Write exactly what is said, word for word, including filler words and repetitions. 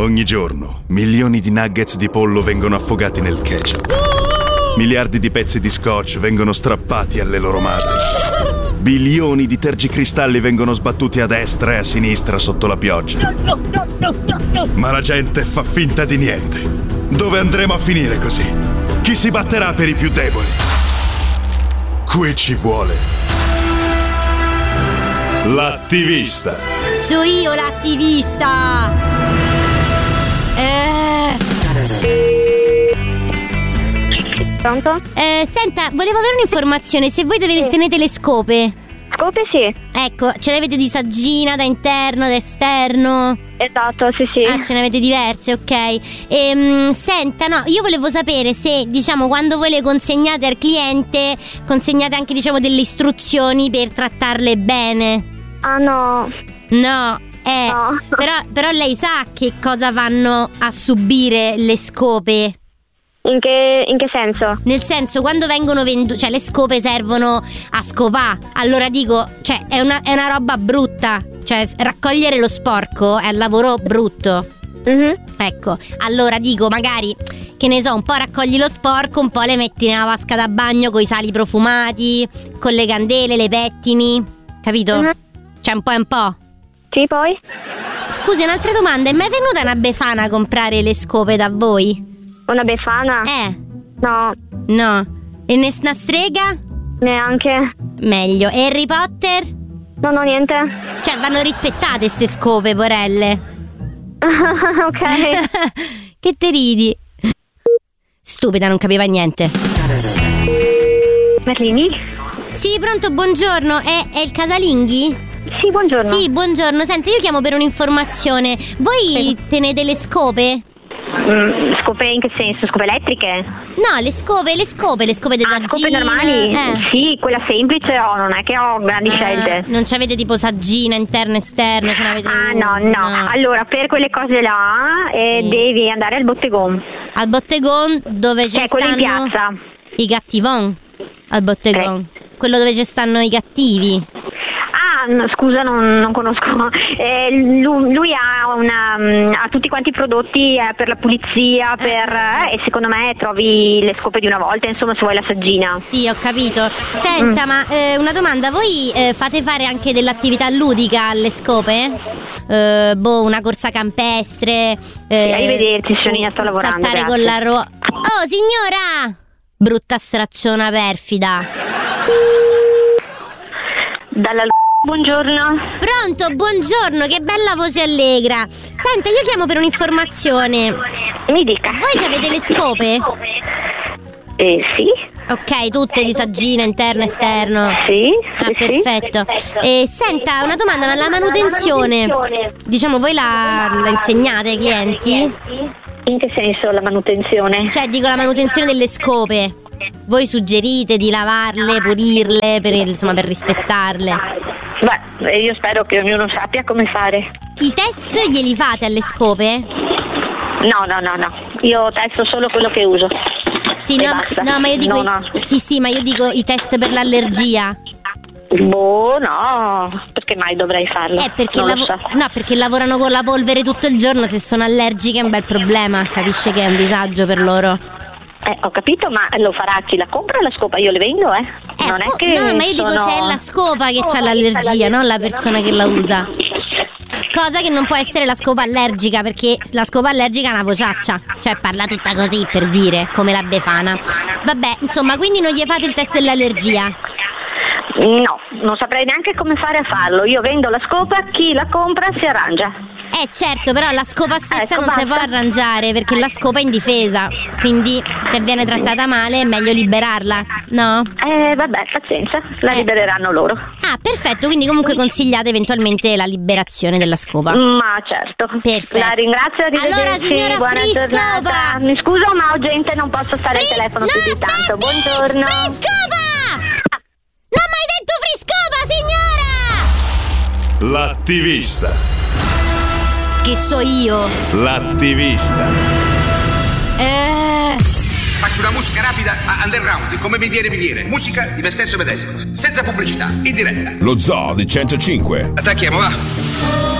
Ogni giorno milioni di nuggets di pollo vengono affogati nel ketchup. Miliardi di pezzi di scotch vengono strappati alle loro madri. Bilioni di tergicristalli vengono sbattuti a destra e a sinistra sotto la pioggia. Ma la gente fa finta di niente. Dove andremo a finire così? Chi si batterà per i più deboli? Qui ci vuole l'attivista. So io l'attivista. Eh. Pronto? Eh, senta, volevo avere un'informazione. Se voi dovete, Sì. tenete le scope. Scope sì. Ecco, ce le avete di saggina, da interno, da esterno? Esatto, sì sì. Ah, ce ne avete diverse, ok. Ehm, senta, no, io volevo sapere se, diciamo, quando voi le consegnate al cliente, consegnate anche, diciamo, delle istruzioni per trattarle bene. Ah no. No, eh, No. però, però lei sa che cosa vanno a subire le scope? In che, in che senso? Nel senso, quando vengono vendute, cioè le scope servono a scopà. Allora dico, cioè è una, è una roba brutta. Cioè raccogliere lo sporco è un lavoro brutto. Mhm. Ecco, allora dico, magari, che ne so, un po' raccogli lo sporco, un po' le metti nella vasca da bagno con i sali profumati, con le candele, le pettini. Capito? Mhm. Cioè un po' e un po'. Sì, poi? Scusi, un'altra domanda, è mai venuta una Befana a comprare le scope da voi? Una befana? Eh, No, no. E ne- una strega? neanche. Meglio. E Harry Potter? Non ho niente. Cioè, vanno rispettate ste scope, porelle. Ok. Che te ridi? Stupida, non capiva niente. Merlini? Sì, pronto, buongiorno. È, è il casalinghi? Sì, buongiorno. Sì, buongiorno. Senta, io chiamo per un'informazione. Voi tenete le scope? Mm, scope in che senso? Scope elettriche? No, le scope, le scope, le scope della Ah, scope normali? Eh. Sì, quella semplice ho, non è che ho grandi Ah, scelte. non c'avete tipo saggina interno esterno? Ce n'avete Ah una? no, no, allora per quelle cose là eh, Sì. devi andare al bottegon, Al bottegon dove ci che è quello in stanno piazza. i cattivon. Al bottegon, quello dove ci stanno i cattivi. Ah, no, scusa, non, non conosco. Eh, lui, lui ha, una, mm, ha tutti quanti i prodotti eh, per la pulizia, per, eh, e secondo me trovi le scope di una volta, insomma, se vuoi la saggina. Sì, ho capito. Senta, Mm. ma eh, una domanda, voi eh, fate fare anche dell'attività ludica alle scope? Eh, boh, una corsa campestre. Eh, arrivederci, Sonina, sto lavorando, Saltare grazie. con la ro... Oh, signora! Brutta stracciona perfida. Dalla l- buongiorno. Pronto, buongiorno, che bella voce allegra. Senta, io chiamo per un'informazione. Mi dica. Voi avete le scope? Eh, sì. Ok, tutte di saggina, interno, esterno. Sì, Ah, sì, sì. perfetto. E senta, una domanda, ma la manutenzione, diciamo, voi la, la insegnate ai clienti? In che senso la manutenzione? Cioè, dico, la manutenzione delle scope. Voi suggerite di lavarle, pulirle, per, insomma, per rispettarle. Beh, io spero che ognuno sappia come fare. I test glieli fate alle scope? No, no, no, no. Io testo solo quello che uso. Sì, E no, ma, basta. no, ma io dico. No, no. Sì, sì, ma io dico i test per l'allergia. Boh, no. Perché mai dovrei farlo? Eh, perché, non lavo- lo so. no, perché lavorano con la polvere tutto il giorno. Se sono allergiche è un bel problema. Capisce che è un disagio per loro. Eh, ho capito, ma lo farà chi la compra la scopa? Io le vendo, eh. Eh, non è po- che no, ma io dico sono- se è la scopa che ha l'allergia, non la persona che la usa. Cosa che non può essere la scopa allergica, perché la scopa allergica è una vociaccia. Cioè parla tutta così, per dire, come la Befana. Vabbè, insomma, quindi non gli fate il test dell'allergia? No, non saprei neanche come fare a farlo. Io vendo la scopa, chi la compra si arrangia. Eh certo, però la scopa stessa Ecco, non si può basta. arrangiare, perché la scopa è indifesa. Quindi se viene trattata male è meglio liberarla, no? Eh, vabbè, pazienza, la Eh. libereranno loro. Ah, perfetto, quindi comunque consigliate eventualmente la liberazione della scopa. Ma certo. Perfetto. La ringrazio, arrivederci. Allora, signora buona Friscopa. giornata. Mi scuso, ma ho gente, non posso stare Fris- al telefono no, più di tanto. aspetti! Buongiorno. Friscopa! Non mi hai detto Friscopa, signora! L'attivista. Che so io? L'attivista. Eh... Faccio una musica rapida a underground, come mi viene mi viene. Musica di me stesso e medesimo, senza pubblicità, in diretta. Lo Zoo di centocinque. Attacchiamo, va.